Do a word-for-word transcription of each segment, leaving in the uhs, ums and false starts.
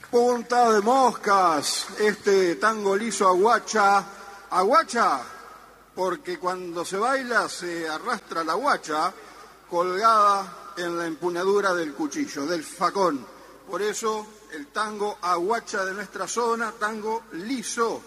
Punta de moscas, este tango liso aguacha, aguacha, porque cuando se baila se arrastra la guacha colgada en la empuñadura del cuchillo, del facón. Por eso el tango aguacha de nuestra zona, tango liso.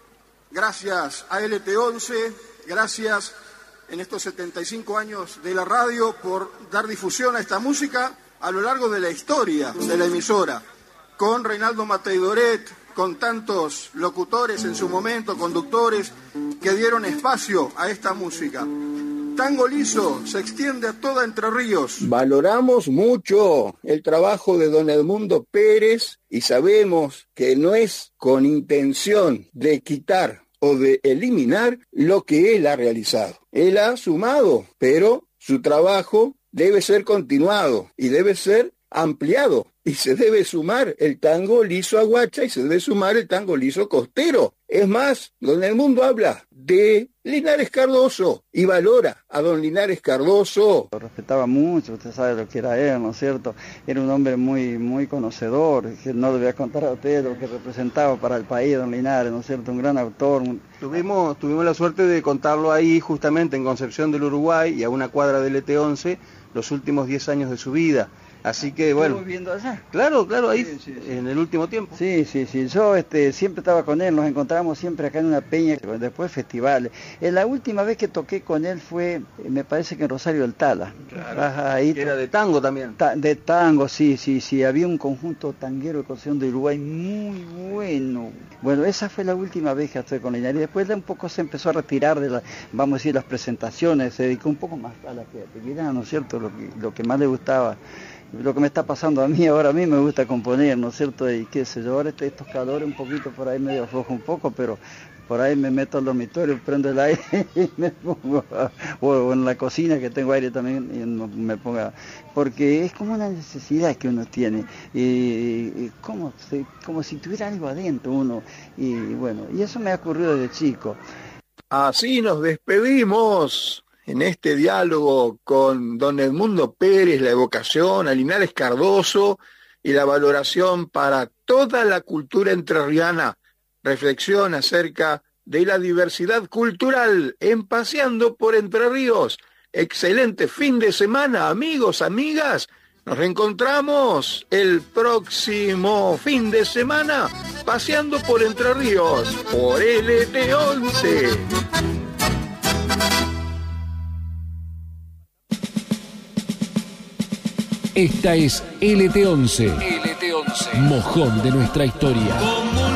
Gracias a L T once, gracias en estos setenta y cinco años de la radio por dar difusión a esta música a lo largo de la historia de la emisora. Con Reinaldo Mateidoret, con tantos locutores en su momento, conductores, que dieron espacio a esta música. Tango liso se extiende a toda Entre Ríos. Valoramos mucho el trabajo de don Edmundo Pérez y sabemos que no es con intención de quitar o de eliminar lo que él ha realizado. Él ha sumado, pero su trabajo debe ser continuado y debe ser ampliado. Y se debe sumar el tango liso aguacha y se debe sumar el tango liso costero. Es más, don Edmundo habla de Linares Cardoso y valora a don Linares Cardoso. Lo respetaba mucho, usted sabe lo que era él, ¿no es cierto? Era un hombre muy muy conocedor, que no le voy a contar a usted lo que representaba para el país don Linares, ¿no es cierto? Un gran autor. Un... Tuvimos, tuvimos la suerte de contarlo ahí justamente en Concepción del Uruguay y a una cuadra del L T once los últimos diez años de su vida. Así que bueno. ¿Estuvo viviendo allá? Claro, claro, ahí sí, sí, sí. En el último tiempo. Sí, sí, sí. Yo este, siempre estaba con él, nos encontrábamos siempre acá en una peña, después festivales. Eh, la última vez que toqué con él fue, me parece que en Rosario del Tala. Claro. Ajá, ahí que era de tango también. Ta de tango, sí, sí, sí. Había un conjunto tanguero de Concepción de Uruguay muy bueno. Bueno, esa fue la última vez que estuve con Linares. Y después de un poco se empezó a retirar de la, vamos a decir, las presentaciones, se dedicó un poco más a la creatividad, ¿no es cierto? Lo que, lo que más le gustaba. Lo que me está pasando a mí, ahora a mí me gusta componer, ¿no es cierto? Y qué sé yo, ahora este, estos calores un poquito por ahí medio aflojo un poco, pero por ahí me meto al dormitorio, prendo el aire y me pongo, a, o en la cocina que tengo aire también, y me pongo a, porque es como una necesidad que uno tiene, y, y como, como si tuviera algo adentro uno, y bueno, y eso me ha ocurrido desde chico. Así nos despedimos en este diálogo con don Edmundo Pérez, la evocación a Linares Cardoso y la valoración para toda la cultura entrerriana, reflexión acerca de la diversidad cultural en Paseando por Entre Ríos. Excelente fin de semana, amigos, amigas. Nos reencontramos el próximo fin de semana Paseando por Entre Ríos por L T once. Esta es L T once, L T once, mojón de nuestra historia.